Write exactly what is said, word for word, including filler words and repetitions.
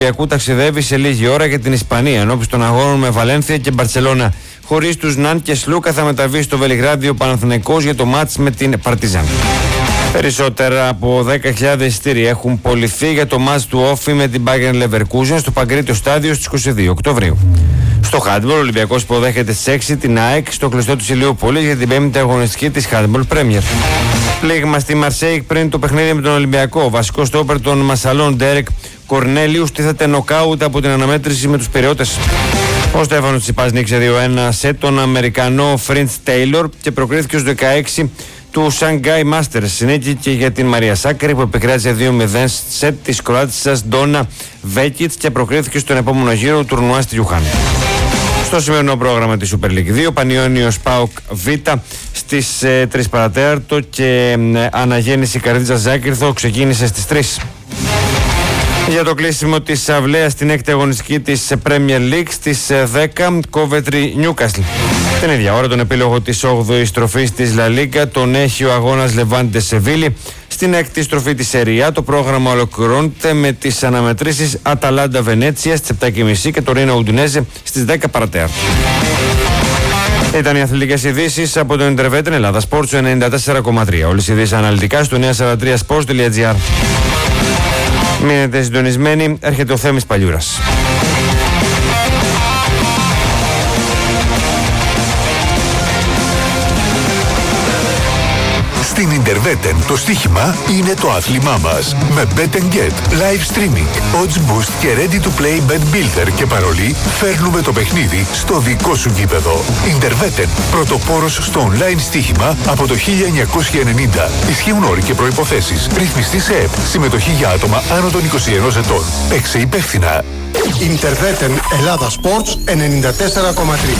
Ολυμπιακού ταξιδεύει σε λίγη ώρα για την Ισπανία ενώπιση των αγώνων με Βαλένθια και Μπαρτσελώνα. Χωρίς τους Ναν και Σλούκα θα μεταβεί στο Βελιγράδι ο Παναθηναϊκός για το μάτς με την Παρτιζάν. Περισσότερα από δέκα χιλιάδες εισιτήρια έχουν πωληθεί για το μάτς του Όφη με την Bayern Leverkusen στο Παγκρίτιο Στάδιο στις είκοσι δύο Οκτωβρίου. Στο Handball, ο Ολυμπιακός υποδέχεται στις έξι την ΑΕΚ στο κλειστό της Ηλιούπολης για την πέμπτη αγωνιστική της Handball Premier. Πλήγμα στη Μαρσέικ πριν το παιχνίδι με τον Ολυμπιακό. Ο βασικός στόπερ των Μασαλών, Ντέρεκ Κορνέλιου, στήθεται νοκάουτ από την αναμέτρηση με τους Πειραιώτες. Ο Στέφανος Τσιπάς νίκησε δύο ένα σε τον Αμερικανό Φριντς Τέιλορ και προκρίθηκε στους δεκαέξι του Shanghai Masters. Συνέχισε για την Μαρία Σάκρη που επικράτησε δύο μηδέν σετ της Κροάτισσας Ντόνα Βέκιτς και προκρίθηκε στον επόμενο γύρο του τουρνουά στη Γιουχάν. Στο σημερινό πρόγραμμα της Super League δύο, Πανιόνιος ΠΑΟΚ Β στις ε, τρεις παρατέταρτο και ε, αναγέννηση Καρδίτσα Ζάκυρθο ξεκίνησε στις τρεις. Για το κλείσιμο της αυλαίας στην έκτη αγωνιστική της Premier League στις δέκα Coventry Newcastle. Την ίδια ώρα τον επίλογο της όγδοης στροφής της La Liga τον έχει ο αγώνας Levante Σεβίλη. Στην έκτη στροφή της Σεριά το πρόγραμμα ολοκληρώνεται με τις αναμετρήσεις Αταλάντα Βενέτσια στις επτά και μισή και το Ρίνο Ουντουνέζε στις δέκα παρατέταρτο. Ήταν οι αθλητικές ειδήσεις από το Ιντερβέτεν Ελλάδα Sports ενενήντα τέσσερα κόμμα τρία. Όλες οι ειδήσεις αναλυτικά στο νέα σαράντα τρία sports τελεία gr. Μείνετε συντονισμένοι, έρχεται ο Θέμης Παλιούρας. Στην Ιντερβέτεν το στοίχημα είναι το άθλημά μας. Με Bet and Get, live streaming, odds boost και ready to play bet builder και παρολί φέρνουμε το παιχνίδι στο δικό σου γήπεδο. Ιντερβέτεν, πρωτοπόρος στο online στοίχημα από το χίλια εννιακόσια ενενήντα. Ισχύουν όροι και προϋποθέσεις. Ρυθμιστή σε ΕΠ. Συμμετοχή για άτομα άνω των είκοσι ενός ετών. Παίξε υπεύθυνα. Ιντερβέτεν Ελλάδα Sports ενενήντα τέσσερα κόμμα τρία.